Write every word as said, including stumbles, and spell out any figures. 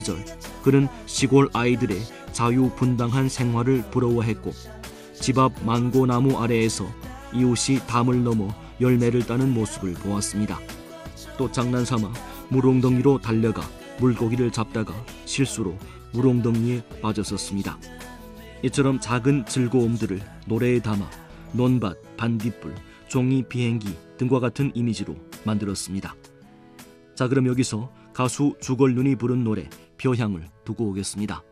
시절 그는 시골 아이들의 자유분방한 생활을 부러워했고 집 앞 망고나무 아래에서 이웃이 담을 넘어 열매를 따는 모습을 보았습니다. 또 장난삼아 물웅덩이로 달려가 물고기를 잡다가 실수로 물웅덩이에 빠졌었습니다. 이처럼 작은 즐거움들을 노래에 담아 논밭, 반딧불, 종이 비행기 등과 같은 이미지로 만들었습니다. 자, 그럼 여기서 가수 주걸륜이 부른 노래 벼향을 두고 오겠습니다.